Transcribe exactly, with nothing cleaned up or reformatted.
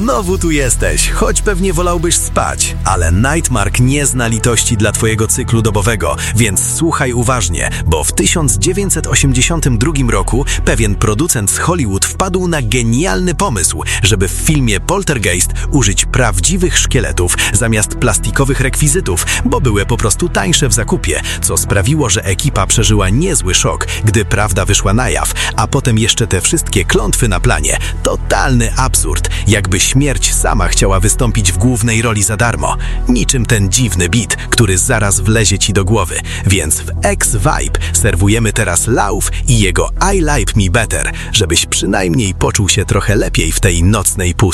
znowu tu jesteś, choć pewnie wolałbyś spać. Ale Nightmark nie zna litości dla twojego cyklu dobowego, więc słuchaj uważnie, bo w tysiąc dziewięćset osiemdziesiątym drugim roku pewien producent z Hollywood wpadł na genialny pomysł, żeby w filmie Poltergeist użyć prawdziwych szkieletów zamiast plastikowych rekwizytów, bo były po prostu tańsze w zakupie, co sprawiło, że ekipa przeżyła niezły szok, gdy prawda wyszła na jaw, a potem jeszcze te wszystkie klątwy na planie. Totalny absurd, jakby śmierć sama chciała wystąpić w głównej roli za darmo. Niczym ten dziwny beat, który zaraz wlezie ci do głowy. Więc w X-Vibe serwujemy teraz Lauf i jego I Like Me Better, żebyś przynajmniej poczuł się trochę lepiej w tej nocnej pustce.